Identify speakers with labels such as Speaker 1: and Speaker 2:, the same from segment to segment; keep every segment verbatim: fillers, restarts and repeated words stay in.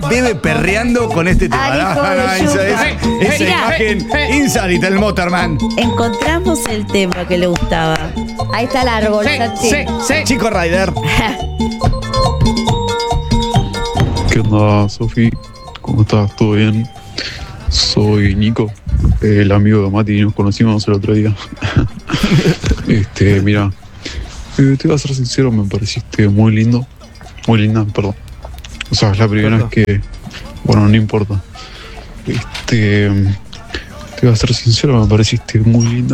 Speaker 1: bebe perreando con este tema.
Speaker 2: Ay,
Speaker 1: No,
Speaker 2: hijo
Speaker 1: no,
Speaker 2: de
Speaker 1: esa
Speaker 2: yuca.
Speaker 1: esa- esa
Speaker 2: Mirá.
Speaker 1: imagen insólita, el Motorman.
Speaker 3: Encontramos el tema que le gustaba.
Speaker 2: Ahí está el árbol,
Speaker 4: Sí,
Speaker 2: Santi.
Speaker 4: sí, sí.
Speaker 1: Chico Rider.
Speaker 5: ¿Qué onda, Sofi? ¿Cómo estás? ¿Todo bien? Soy Nico, el amigo de Mati, nos conocimos el otro día. este, mira, eh, te voy a ser sincero, me pareciste muy lindo. Muy linda, perdón. O sea, es la primera vez que. Bueno, no importa. Este. Te voy a ser sincero, me pareciste muy linda.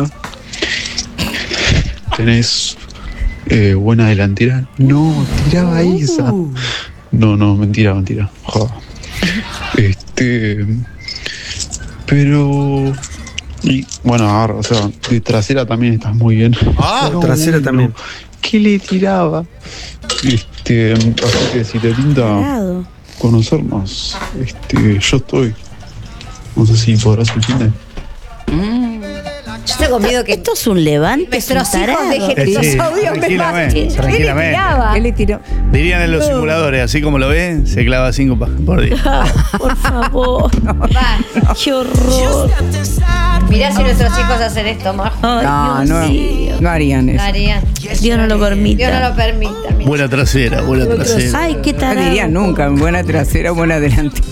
Speaker 5: Tenés eh, buena delantera. No, tiraba esa. No, no, mentira, mentira. Joder. Este. Pero. Y bueno, ahora, o sea, de trasera también estás muy bien.
Speaker 6: Ah,
Speaker 5: Pero,
Speaker 6: trasera
Speaker 5: bueno,
Speaker 6: también.
Speaker 5: ¿Qué le tiraba? Este, así que si te pinta
Speaker 3: Parado.
Speaker 5: conocernos, este, yo estoy. No sé si podrás entender.
Speaker 2: Yo tengo miedo que
Speaker 3: Esto es un levante, es un
Speaker 2: nuestros hijos
Speaker 3: tarado.
Speaker 2: dejen
Speaker 1: Eh, sí,
Speaker 2: esos audios. me
Speaker 1: tranquilamente,
Speaker 2: maten.
Speaker 1: tranquilamente.
Speaker 2: ¿Qué le tiraba?
Speaker 4: ¿Qué le tiró?
Speaker 1: Dirían en los simuladores, así como lo ve, se clava cinco pajas por día.
Speaker 3: Por favor.
Speaker 2: Va.
Speaker 3: Qué horror.
Speaker 2: Mirá si nuestros hijos hacen esto, Majo.
Speaker 3: Ay,
Speaker 4: No,
Speaker 3: Dios
Speaker 4: no,
Speaker 3: mío.
Speaker 4: no harían eso.
Speaker 2: María.
Speaker 3: Dios no lo permita.
Speaker 2: Dios no lo permita. mira.
Speaker 1: Buena trasera, buena trasera.
Speaker 3: Ay, qué
Speaker 4: No
Speaker 3: tarado.
Speaker 4: dirían nunca, buena trasera, buena delantera.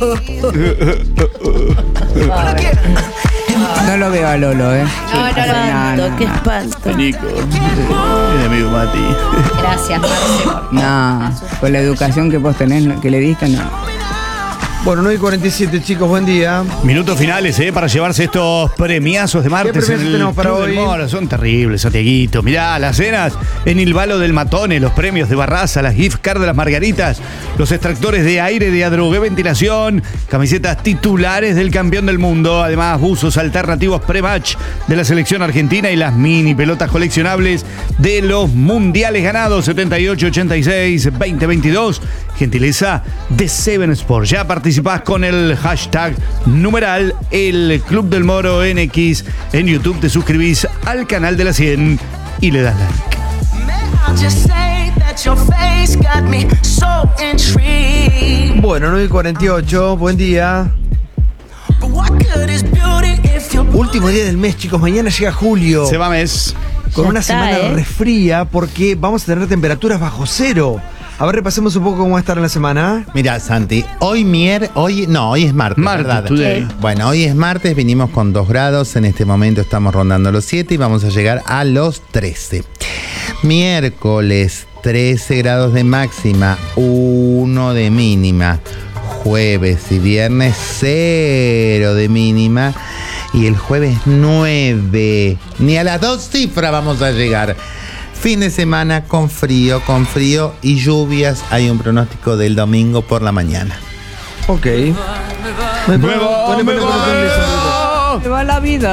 Speaker 4: No lo veo a Lolo, ¿eh?
Speaker 2: No, no,
Speaker 3: Qué
Speaker 2: no,
Speaker 3: espanto,
Speaker 4: no,
Speaker 3: qué
Speaker 4: no.
Speaker 3: espanto.
Speaker 1: Nico, mi amigo Mati.
Speaker 2: Gracias, Marce.
Speaker 4: No, con la educación que vos tenés, que le diste, no.
Speaker 6: Bueno, nueve y cuarenta y siete, chicos, buen día.
Speaker 1: Minutos finales, ¿eh? Para llevarse estos premiazos de martes.
Speaker 6: ¿Qué premiazos
Speaker 1: en el
Speaker 6: tenemos para
Speaker 1: Club del
Speaker 6: hoy?
Speaker 1: Moro. Son terribles, Santiaguito. Mirá, las cenas en el Valo del Matone, los premios de Barraza, las gift card de las Margaritas, los extractores de aire de Adrogué Ventilación, camisetas titulares del campeón del mundo, además buzos alternativos pre-match de la selección argentina y las mini pelotas coleccionables de los mundiales ganados setenta y ocho, ochenta y seis, veinte veintidós. Gentileza de Seven Sports. Ya participás con el hashtag numeral el Club del Moro en X. En YouTube te suscribís al canal de la cien y le das like.
Speaker 6: Bueno, nueve y cuarenta y ocho, buen día. Último día del mes, chicos. Mañana llega julio.
Speaker 1: Se va mes.
Speaker 6: Con
Speaker 3: Ya
Speaker 6: una
Speaker 3: está,
Speaker 6: semana
Speaker 3: ¿eh?
Speaker 6: refría porque vamos a tener temperaturas bajo cero. A ver, repasemos un poco cómo va a estar en la semana.
Speaker 7: Mira, Santi, hoy mier, hoy no, hoy es martes,
Speaker 1: Martes,
Speaker 7: ¿verdad?
Speaker 1: today.
Speaker 7: Bueno, hoy es martes, vinimos con dos grados, en este momento estamos rondando los siete y vamos a llegar a los trece. Miércoles, trece grados de máxima, uno de mínima. Jueves y viernes, cero de mínima. Y el jueves, nueve. Ni a las dos cifras vamos a llegar. Fin de semana con frío, con frío y lluvias. Hay un pronóstico del domingo por la mañana.
Speaker 6: Ok.
Speaker 1: Me voy, me voy.
Speaker 4: Se va la vida.